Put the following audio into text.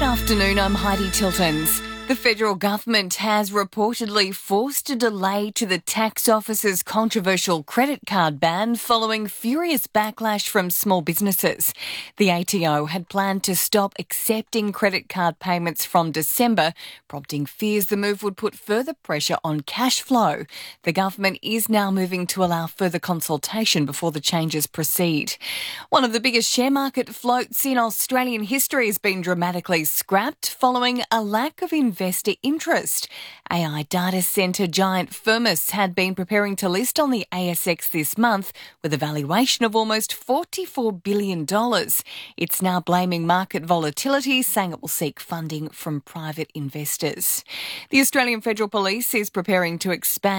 afternoon, I'm Heidi Tiltons. The federal government has reportedly forced a delay to the tax office's controversial credit card ban following furious backlash from small businesses. The ATO had planned to stop accepting credit card payments from December, prompting fears the move would put further pressure on cash flow. The government is now moving to allow further consultation before the changes proceed. One of the biggest share market floats in Australian history has been dramatically scrapped following a lack of investor interest. AI data centre giant Firmus had been preparing to list on the ASX this month with a valuation of almost $44 billion. It's now blaming market volatility, saying it will seek funding from private investors. The Australian Federal Police is preparing to expand